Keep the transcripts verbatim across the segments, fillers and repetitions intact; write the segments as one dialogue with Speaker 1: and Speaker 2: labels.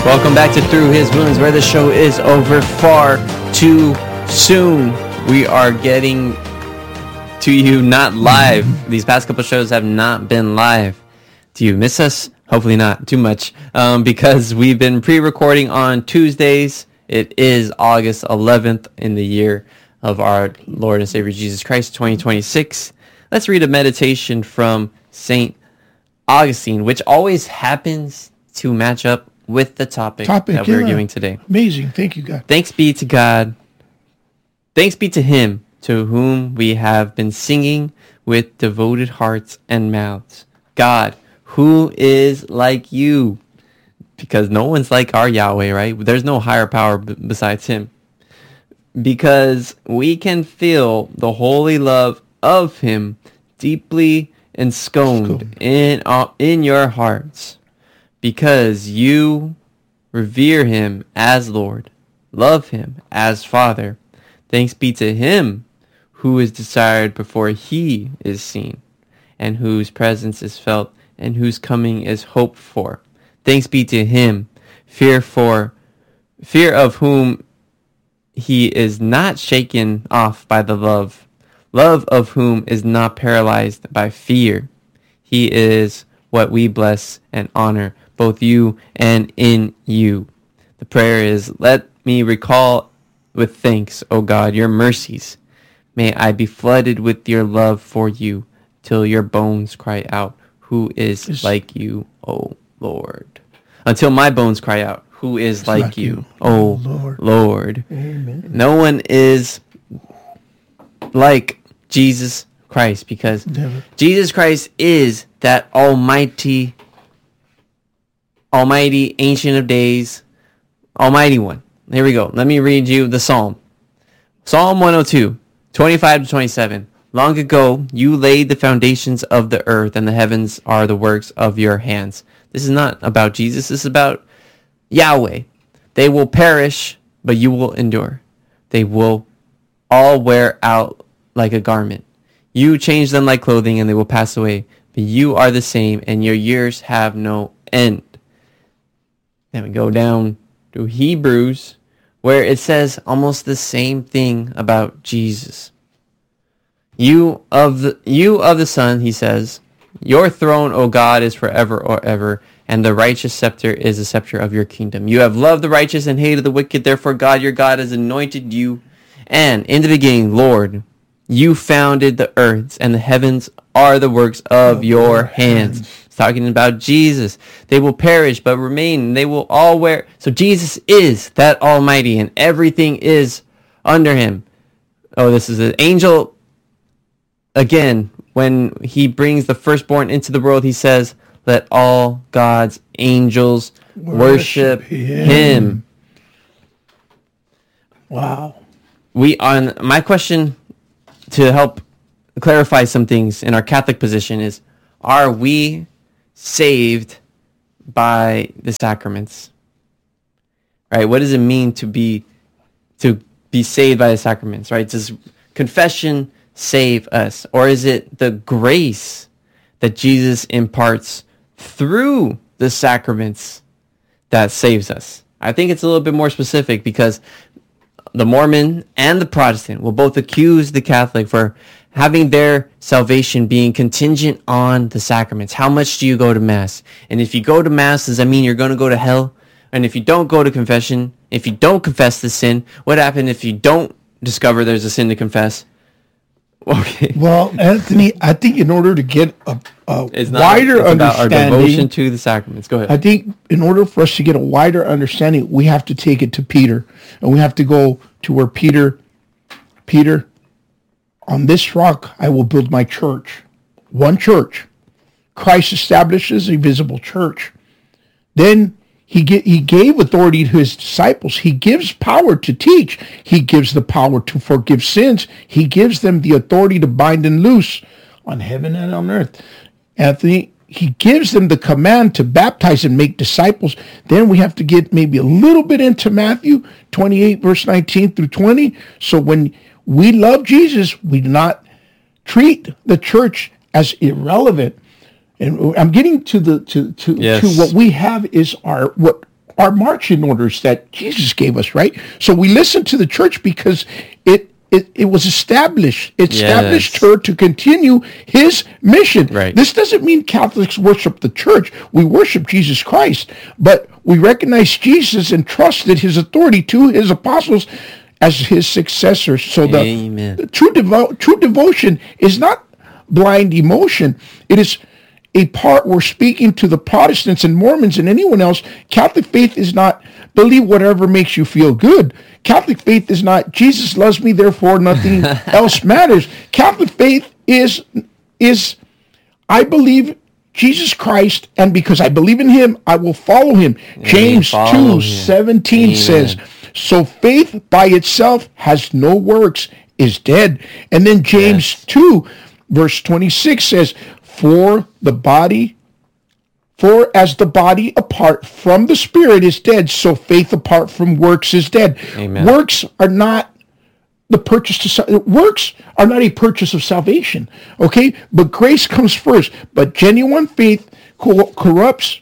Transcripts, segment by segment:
Speaker 1: Welcome back to Through His Wounds, where the show is over far too soon. We are getting to you not live. These past couple shows have not been live. Do you miss us? Hopefully not too much, um, because we've been pre-recording on Tuesdays. It is August eleventh in the year of our Lord and Savior Jesus Christ, twenty twenty-six. Let's read a meditation from Saint Augustine, which always happens to match up with the topic, topic that we're yeah. giving today.
Speaker 2: Amazing. Thank you, God.
Speaker 1: Thanks be to God. Thanks be to Him to whom we have been singing with devoted hearts and mouths. God, who is like you? Because no one's like our Yahweh, right? There's no higher power b- besides Him. Because we can feel the holy love of Him deeply ensconced in, uh, in your hearts. Because you revere Him as Lord, love Him as Father. Thanks be to Him who is desired before He is seen, and whose presence is felt, and whose coming is hoped for. Thanks be to Him, fear for, fear of whom He is not shaken off by the love, love of whom is not paralyzed by fear. He is what we bless and honor, both you and in you. The prayer is, let me recall with thanks, O God, your mercies. May I be flooded with your love for you, till your bones cry out, who is it's, like you, O Lord. Until my bones cry out, who is like, like you, you, O Lord. Lord. Amen. No one is like Jesus Christ, because Never. Jesus Christ is that almighty Almighty, Ancient of Days, Almighty One. Here we go. Let me read you the Psalm. Psalm one oh two, twenty-five to twenty-seven. Long ago, you laid the foundations of the earth, and the heavens are the works of your hands. This is not about Jesus. This is about Yahweh. They will perish, but you will endure. They will all wear out like a garment. You change them like clothing, and they will pass away. But you are the same, and your years have no end. Then we go down to Hebrews, where it says almost the same thing about Jesus. You of the you of the Son, he says, your throne, O God, is forever or ever, and the righteous scepter is the scepter of your kingdom. You have loved the righteous and hated the wicked. Therefore, God, your God, has anointed you. And in the beginning, Lord, you founded the earths, and the heavens are the works of your hands. Talking about Jesus. They will perish but remain. They will all wear. So Jesus is that Almighty, and everything is under Him. Oh, this is an angel. Again, when He brings the firstborn into the world, He says, let all God's angels worship, worship him. him.
Speaker 2: Wow.
Speaker 1: We on my question to help clarify some things in our Catholic position is, are we saved by the sacraments? Right? What does it mean to be to be saved by the sacraments? Right? Does confession save us, or is it the grace that Jesus imparts through the sacraments that saves us? I think it's a little bit more specific, because the Mormon and the Protestant will both accuse the Catholic for having their salvation being contingent on the sacraments. How much do you go to Mass? And if you go to Mass, does that mean you're going to go to hell? And if you don't go to confession, if you don't confess the sin, what happens if you don't discover there's a sin to confess? Okay.
Speaker 2: Well, Anthony, I think in order to get a, a
Speaker 1: it's not,
Speaker 2: wider
Speaker 1: it's
Speaker 2: understanding,
Speaker 1: about our devotion to the sacraments. Go ahead.
Speaker 2: I think in order for us to get a wider understanding, we have to take it to Peter, and we have to go to where Peter, Peter, on this rock I will build my church. One church. Christ establishes a visible church. Then he get, he gave authority to his disciples. He gives power to teach. He gives the power to forgive sins. He gives them the authority to bind and loose on heaven and on earth. Anthony, he gives them the command to baptize and make disciples. Then we have to get maybe a little bit into Matthew twenty-eight, verse nineteen through twenty. So when we love Jesus, we do not treat the church as irrelevant. And I'm getting to the to to,
Speaker 1: yes.
Speaker 2: to what we have is our what our marching orders that Jesus gave us, right? So we listen to the church because it it, it was established. It established
Speaker 1: Yes.
Speaker 2: her to continue his mission.
Speaker 1: Right.
Speaker 2: This doesn't mean Catholics worship the church. We worship Jesus Christ, but we recognize Jesus and trusted his authority to his apostles as his successors. So the,
Speaker 1: Amen.
Speaker 2: the true devo- true devotion is not blind emotion. It is a part we're speaking to the Protestants and Mormons and anyone else. Catholic faith is not believe whatever makes you feel good. Catholic faith is not Jesus loves me, therefore nothing else matters. Catholic faith is is I believe Jesus Christ, and because I believe in him, I will follow him. James
Speaker 1: follow
Speaker 2: two
Speaker 1: him.
Speaker 2: seventeen
Speaker 1: Amen.
Speaker 2: says, so faith by itself has no works, is dead. And then James
Speaker 1: Yes.
Speaker 2: two verse twenty-six says, for the body, for as the body apart from the spirit is dead, so faith apart from works is dead.
Speaker 1: Amen.
Speaker 2: Works are not the purchase to sal- works are not a purchase of salvation. Okay, but grace comes first. But genuine faith co- corrupts,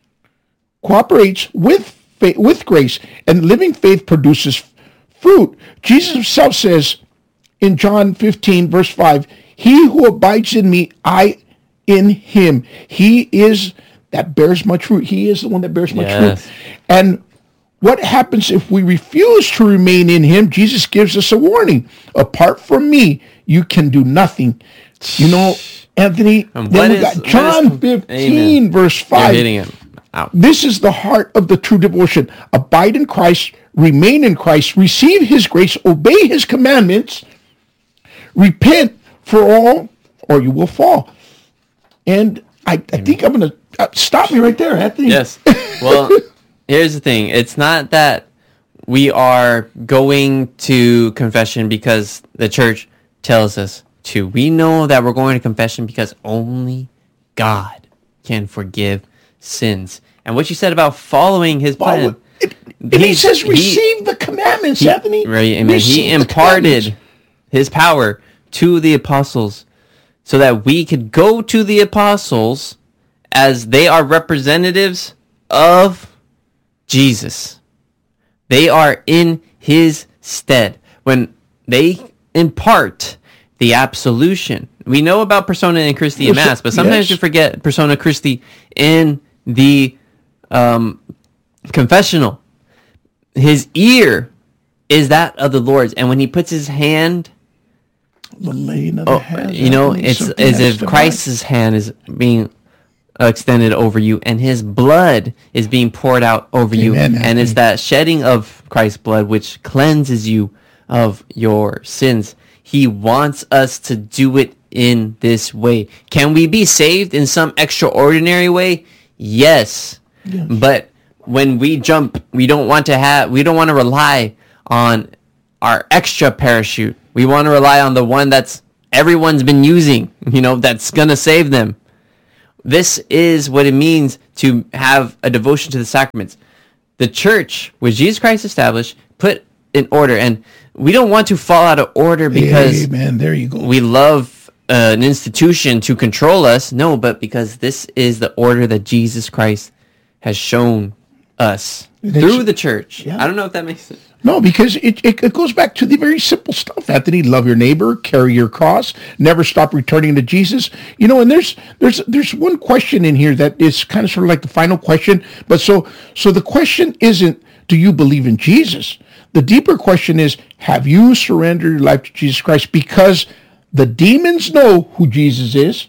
Speaker 2: cooperates with faith, with grace, and living faith produces fruit. Jesus himself says in John fifteen verse five, he who abides in me, I in him. He is that bears much fruit. He is the one that bears much
Speaker 1: Yes.
Speaker 2: fruit. And what happens if we refuse to remain in him? Jesus gives us a warning. Apart from me, you can do nothing. You know, Anthony,
Speaker 1: And
Speaker 2: then
Speaker 1: what
Speaker 2: we
Speaker 1: is-
Speaker 2: got
Speaker 1: what
Speaker 2: John
Speaker 1: is-
Speaker 2: fifteen,
Speaker 1: Amen.
Speaker 2: verse
Speaker 1: You're
Speaker 2: five.
Speaker 1: hitting it out.
Speaker 2: This is the heart of the true devotion. Abide in Christ, remain in Christ, receive his grace, obey his commandments, repent for all, or you will fall. And I, I think I'm going to uh, stop me right there, Anthony.
Speaker 1: Yes. Well, here's the thing. It's not that we are going to confession because the church tells us to. We know that we're going to confession because only God can forgive sins. And what you said about following his plan.
Speaker 2: It, and he, says, receive the commandments,
Speaker 1: he-
Speaker 2: Anthony.
Speaker 1: Right, amen.
Speaker 2: Receive
Speaker 1: He
Speaker 2: the
Speaker 1: imparted
Speaker 2: commandments.
Speaker 1: his power to the apostles so that we could go to the apostles as they are representatives of Jesus. They are in his stead. When they impart the absolution, we know about persona and Christi in
Speaker 2: Yes,
Speaker 1: Mass, but sometimes
Speaker 2: yes.
Speaker 1: you forget persona Christi in the um, confessional. His ear is that of the Lord's, and when he puts his hand,
Speaker 2: The laying of the
Speaker 1: oh,
Speaker 2: hands,
Speaker 1: you know,
Speaker 2: Anthony,
Speaker 1: it's
Speaker 2: something
Speaker 1: as
Speaker 2: has
Speaker 1: if
Speaker 2: to
Speaker 1: Christ's hand is being extended over you, and his blood is being poured out over you,
Speaker 2: Amen,
Speaker 1: and it's
Speaker 2: Anthony.
Speaker 1: that shedding of Christ's blood which cleanses you of your sins. He wants us to do it in this way. Can we be saved in some extraordinary way? Yes.
Speaker 2: Yes.
Speaker 1: But when we jump, we don't want to have, we don't want to rely on our extra parachute. We want to rely on the one that's everyone's been using, you know, that's going to save them. This is what it means to have a devotion to the sacraments. The church, which Jesus Christ established, put in order, and we don't want to fall out of order because
Speaker 2: Amen. There you go.
Speaker 1: we love uh, an institution to control us. No, but because this is the order that Jesus Christ has shown us
Speaker 2: It
Speaker 1: through
Speaker 2: is-
Speaker 1: the church.
Speaker 2: yeah.
Speaker 1: I don't know if that makes sense.
Speaker 2: No, because it, it, it goes back to the very simple stuff, Anthony. Love your neighbor, carry your cross, never stop returning to Jesus. You know, and there's there's there's one question in here that is kind of sort of like the final question. But so so the question isn't, do you believe in Jesus? The deeper question is, have you surrendered your life to Jesus Christ? Because the demons know who Jesus is.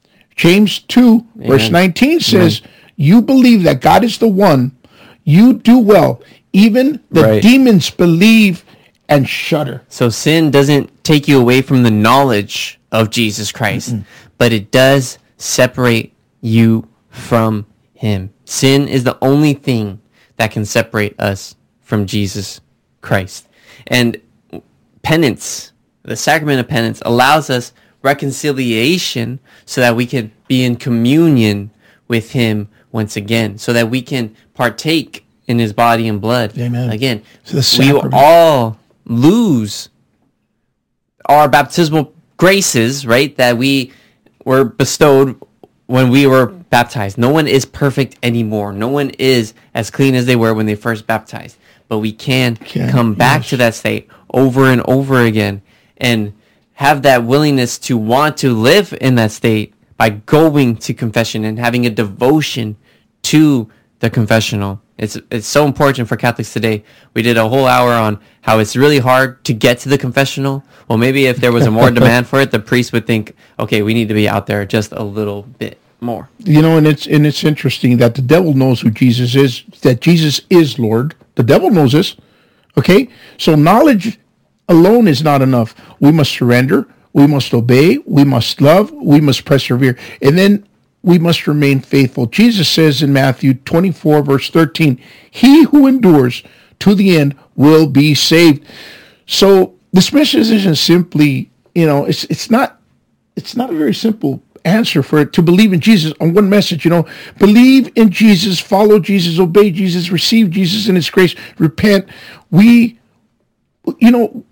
Speaker 2: James two, verse
Speaker 1: Amen.
Speaker 2: nineteen says, you believe that God is the one, you do well. Even the
Speaker 1: Right.
Speaker 2: demons believe and shudder.
Speaker 1: So sin doesn't take you away from the knowledge of Jesus Christ,
Speaker 2: Mm-mm.
Speaker 1: but it does separate you from him. Sin is the only thing that can separate us from Jesus Christ. And penance, the sacrament of penance, allows us reconciliation so that we can be in communion with him once again, so that we can partake in his body and blood.
Speaker 2: Amen.
Speaker 1: Again,
Speaker 2: So the
Speaker 1: we
Speaker 2: sacrament.
Speaker 1: all lose our baptismal graces, right, that we were bestowed when we were baptized. No one is perfect anymore. No one is as clean as they were when they first baptized. But we can, can come back yes. to that state over and over again and have that willingness to want to live in that state by going to confession and having a devotion to the confessional. It's it's so important for Catholics today. We did a whole hour on how it's really hard to get to the confessional. Well, maybe if there was a more demand for it, the priest would think, okay, we need to be out there just a little bit more.
Speaker 2: You know, and it's and it's interesting that the devil knows who Jesus is, that Jesus is Lord. The devil knows this. Okay? So knowledge alone is not enough. We must surrender. We must obey. We must love. We must persevere. And then we must remain faithful. Jesus says in Matthew twenty-four, verse thirteen, he who endures to the end will be saved. So this message isn't simply, you know, it's it's not it's not a very simple answer for it to believe in Jesus on one message, you know, believe in Jesus, follow Jesus, obey Jesus, receive Jesus in his grace, repent. We, you know,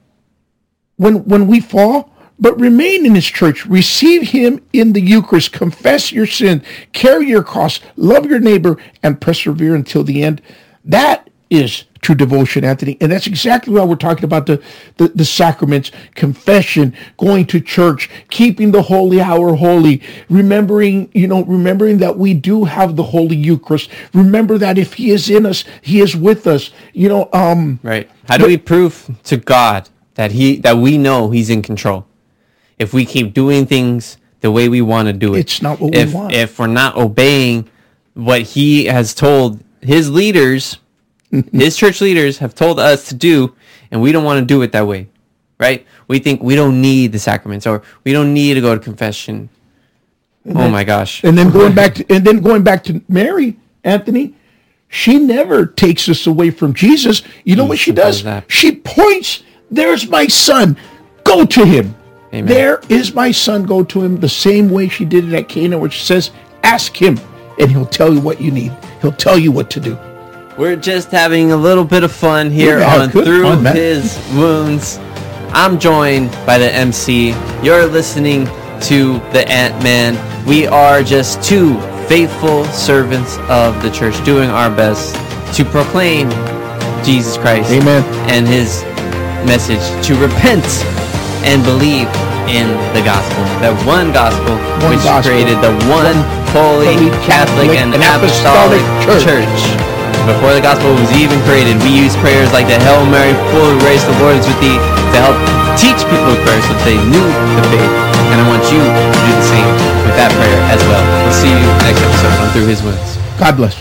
Speaker 2: when when we fall, but remain in his church, receive him in the Eucharist, confess your sin, carry your cross, love your neighbor, and persevere until the end. That is true devotion, Anthony. And that's exactly why we're talking about the, the, the sacraments, confession, going to church, keeping the holy hour holy, remembering, you know, remembering that we do have the Holy Eucharist. Remember that if he is in us, he is with us. You know, um
Speaker 1: Right. How do but, we prove to God that he that we know he's in control? If we keep doing things the way we want to do it.
Speaker 2: It's not what
Speaker 1: if,
Speaker 2: we want.
Speaker 1: If we're not obeying what he has told his leaders, his church leaders have told us to do, and we don't want to do it that way, right? We think we don't need the sacraments, or we don't need to go to confession.
Speaker 2: And
Speaker 1: oh
Speaker 2: then,
Speaker 1: my gosh.
Speaker 2: And then going back to, and then going back to Mary, Anthony, she never takes us away from Jesus. You know what she does? She points, there's my son. Go to him.
Speaker 1: Amen.
Speaker 2: There is my son, go to him, the same way she did it at Cana, where she says, ask him, and he'll tell you what you need. He'll tell you what to do.
Speaker 1: We're just having a little bit of fun here yeah, on Through fun, His Wounds. I'm joined by the M C. You're listening to the Ant-Man. We are just two faithful servants of the church doing our best to proclaim Jesus Christ.
Speaker 2: Amen.
Speaker 1: And his message to repent and believe in the gospel. That one gospel
Speaker 2: one
Speaker 1: which
Speaker 2: gospel.
Speaker 1: created the one, one holy, holy Catholic, Catholic and, and apostolic, apostolic church. church. Before the gospel was even created, we used prayers like the Hail Mary, full of grace, the Lord is with thee, to help teach people the prayer so that they knew the faith. And I want you to do the same with that prayer as well. We'll see you next episode on Through His Wounds.
Speaker 2: God bless.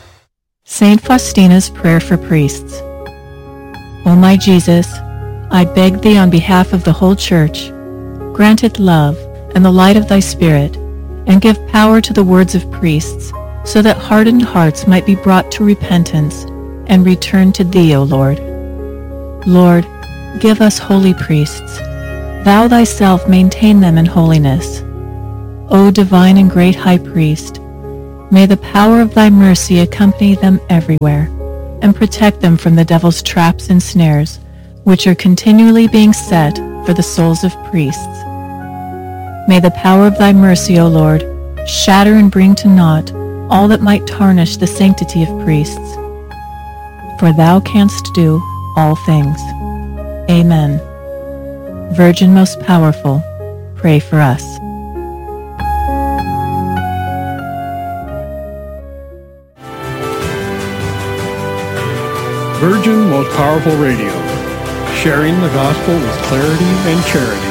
Speaker 3: Saint Faustina's Prayer for Priests. O my Jesus, I beg thee on behalf of the whole Church, grant it love and the light of thy Spirit, and give power to the words of priests, so that hardened hearts might be brought to repentance and return to thee, O Lord. Lord, give us holy priests. Thou thyself maintain them in holiness. O divine and great high priest, may the power of thy mercy accompany them everywhere, and protect them from the devil's traps and snares, which are continually being set for the souls of priests. May the power of thy mercy, O Lord, shatter and bring to naught all that might tarnish the sanctity of priests. For thou canst do all things. Amen. Virgin most powerful, pray for us.
Speaker 4: Virgin Most Powerful Radio, sharing the gospel with clarity and charity.